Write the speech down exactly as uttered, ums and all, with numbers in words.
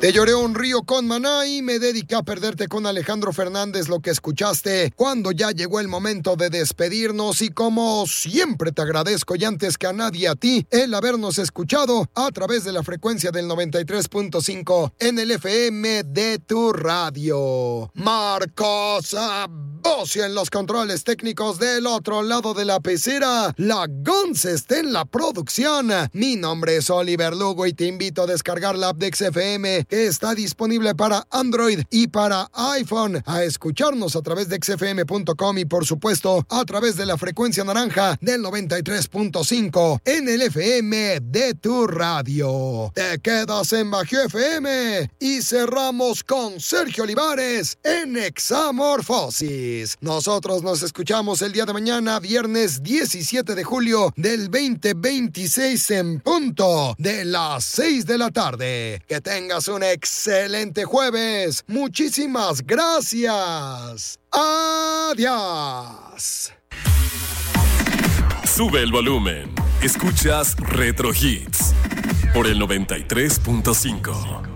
Te lloré un río con Maná y me dediqué a perderte con Alejandro Fernández. Lo que escuchaste cuando ya llegó el momento de despedirnos, y como siempre te agradezco, y antes que a nadie a ti, el habernos escuchado a través de la frecuencia del noventa y tres punto cinco en el F M de tu radio. Marcos Abocio en los controles técnicos. Del otro lado de la pecera, la Gonza está en la producción. Mi nombre es Oliver Lugo y te invito a descargar la app de X F M, que está disponible para Android y para iPhone, a escucharnos a través de x f m punto com y por supuesto a través de la frecuencia naranja del noventa y tres punto cinco en el F M de tu radio. Te quedas en Bajío F M y cerramos con Sergio Olivares en Examorfosis. Nosotros nos escuchamos el día de mañana, viernes diecisiete de julio del veinte veintiséis, en punto de las seis de la tarde. Que tengas un excelente jueves. Muchísimas gracias. Adiós. Sube el volumen. Escuchas Retro Hits por el noventa y tres punto cinco.